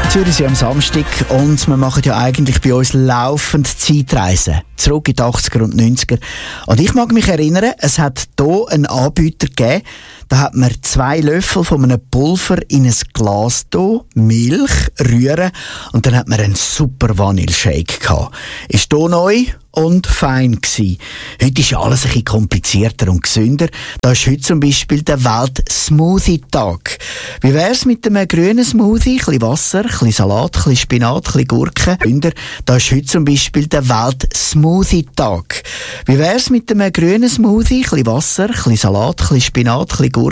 Zürich sind am Samstag und wir machen ja eigentlich bei uns laufend Zeitreisen. Zurück in die 80er und 90er. Und ich mag mich erinnern, es hat hier einen Anbieter gegeben, da hat man 2 Löffel von einem Pulver in ein Glas da, Milch, rühren und dann hat man einen super Vanilleshake gehabt. Ist hier neu und fein gsi. Heute ist alles ein bisschen komplizierter und gesünder. Da ist heute zum Beispiel der Welt-Smoothie-Tag. Wie wär's mit einem grünen Smoothie? Ein bisschen Wasser, ein bisschen Salat, ein bisschen Spinat, ein bisschen Gurken. Da ist heute zum Beispiel der Welt-Smoothie-Tag. Wie wär's mit einem grünen Smoothie? Ein bisschen Wasser, ein bisschen Salat, ein bisschen Spinat, ein bisschen